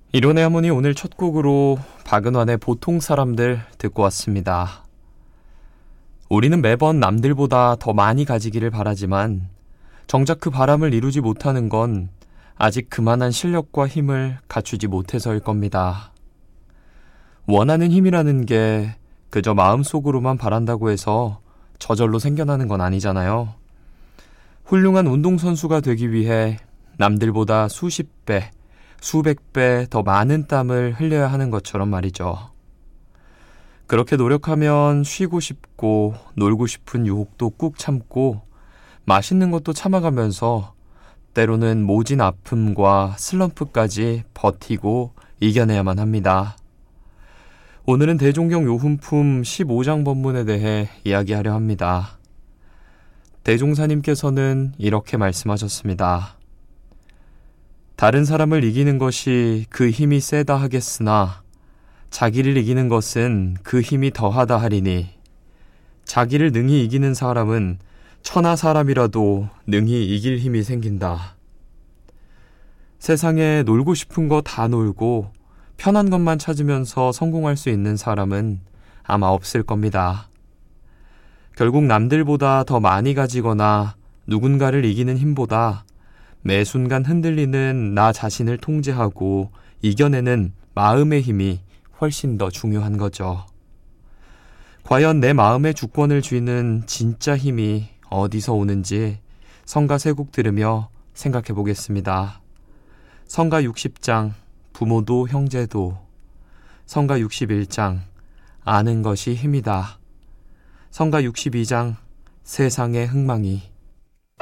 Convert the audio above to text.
이론의 하모니 오늘 첫 곡으로 박은환의 보통 사람들 듣고 왔습니다. 우리는 매번 남들보다 더 많이 가지기를 바라지만 정작 그 바람을 이루지 못하는 건 아직 그만한 실력과 힘을 갖추지 못해서일 겁니다. 원하는 힘이라는 게 그저 마음속으로만 바란다고 해서 저절로 생겨나는 건 아니잖아요. 훌륭한 운동선수가 되기 위해 남들보다 수십 배, 수백 배 더 많은 땀을 흘려야 하는 것처럼 말이죠. 그렇게 노력하면 쉬고 싶고 놀고 싶은 유혹도 꾹 참고 맛있는 것도 참아가면서 때로는 모진 아픔과 슬럼프까지 버티고 이겨내야만 합니다. 오늘은 대종경 요훈품 15장 법문에 대해 이야기하려 합니다. 대종사님께서는 이렇게 말씀하셨습니다. 다른 사람을 이기는 것이 그 힘이 세다 하겠으나 자기를 이기는 것은 그 힘이 더하다 하리니 자기를 능히 이기는 사람은 천하 사람이라도 능히 이길 힘이 생긴다. 세상에 놀고 싶은 거 다 놀고 편한 것만 찾으면서 성공할 수 있는 사람은 아마 없을 겁니다. 결국 남들보다 더 많이 가지거나 누군가를 이기는 힘보다 매 순간 흔들리는 나 자신을 통제하고 이겨내는 마음의 힘이 훨씬 더 중요한 거죠. 과연 내 마음의 주권을 쥐는 진짜 힘이 어디서 오는지 성가 세 곡 들으며 생각해 보겠습니다. 성가 60장 부모도 형제도, 성가 61장 아는 것이 힘이다, 성가 62장 세상의 흥망이,